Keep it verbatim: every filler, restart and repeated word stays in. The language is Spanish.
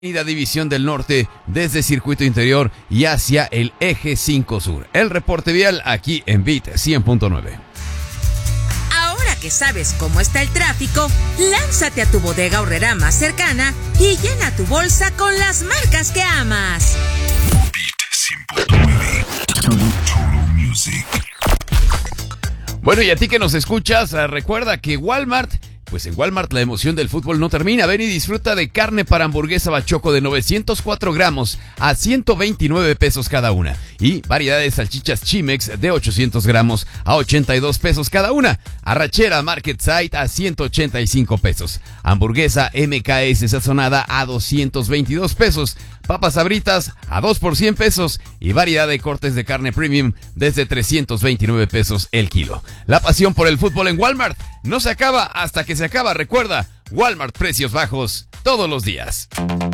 Avenida División del Norte desde Circuito Interior y hacia el Eje cinco Sur. El reporte vial aquí en Beat cien punto nueve. Ahora que sabes cómo está el tráfico, lánzate a tu bodega horrera más cercana y llena tu bolsa con las marcas que amas. Beat cien punto nueve. Total, total Music. Bueno, y a ti que nos escuchas, recuerda que Walmart... Pues en Walmart la emoción del fútbol no termina. Ven y disfruta de carne para hamburguesa bachoco de novecientos cuatro gramos a ciento veintinueve pesos cada una. Y variedad de salchichas Chimex de ochocientos gramos a ochenta y dos pesos cada una. Arrachera Market Site a ciento ochenta y cinco pesos. Hamburguesa M K S sazonada a doscientos veintidós pesos. Papas Sabritas a dos por cien pesos. Y variedad de cortes de carne premium desde trescientos veintinueve pesos el kilo. La pasión por el fútbol en Walmart no se acaba hasta que se acaba. Recuerda, Walmart, precios bajos todos los días.